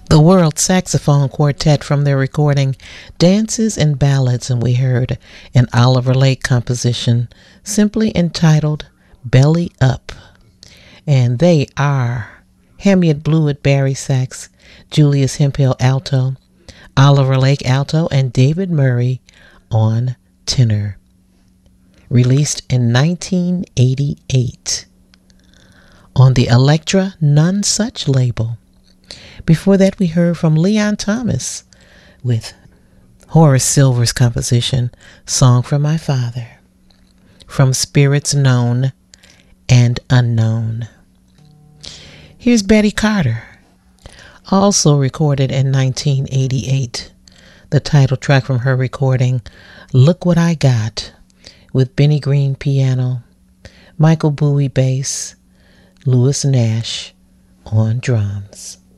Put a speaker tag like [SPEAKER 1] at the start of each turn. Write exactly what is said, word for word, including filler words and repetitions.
[SPEAKER 1] the World Saxophone Quartet from their recording Dances and Ballads, and we heard an Oliver Lake composition simply entitled Belly Up. And they are Hamiet Blewett Barry sax, Julius Hemphill alto, Oliver Lake alto, and David Murray on tenor. Released in nineteen eighty-eight on the Elektra None Such label. Before that, we heard from Leon Thomas with Horace Silver's composition, Song for My Father, from Spirits Known and Unknown. Here's Betty Carter, also recorded in nineteen eighty-eight. The title track from her recording, Look What I Got, with Benny Green piano, Michael Bowie bass, Louis Nash on drums.